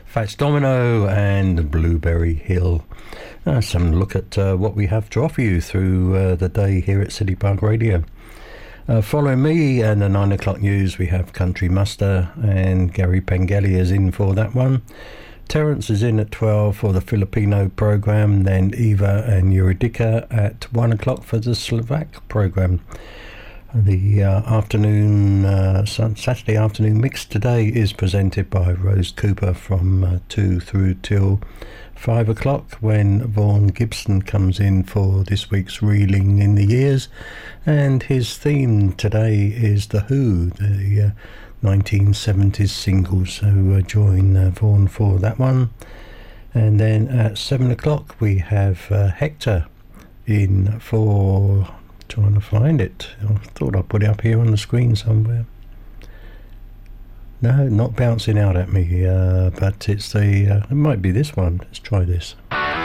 Fats Domino and Blueberry Hill. Some look at what we have to offer you through the day here at City Park Radio. Following me and the 9 o'clock news, we have Country Muster, and Gary Pengelly is in for that one. Terence is in at 12 for the Filipino program, then Eva and Eurydica at 1 o'clock for the Slovak program. The Saturday afternoon mix today is presented by Rose Cooper from 2 through till 5 o'clock, when Vaughan Gibson comes in for this week's Reeling in the Years, and his theme today is The Who, the 1970s single, so join Vaughan for that one. And then at 7 o'clock we have Hector in for... trying to find it. I thought I put it up here on the screen somewhere. No, not bouncing out at me, but it's the it might be this one. Let's try this.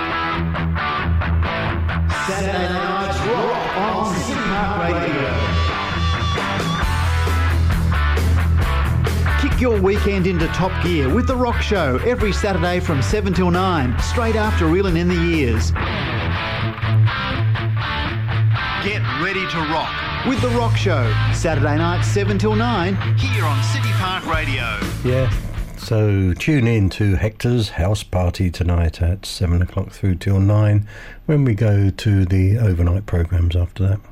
Saturday Night Rock on City Park Radio. Kick your weekend into top gear with The Rock Show every Saturday from 7 till 9, straight after Reeling in the Years. Get ready to rock with The Rock Show, Saturday night 7 till 9, here on City Park Radio. Yeah, so tune in to Hector's house party tonight at 7 o'clock through till 9, when we go to the overnight programmes after that.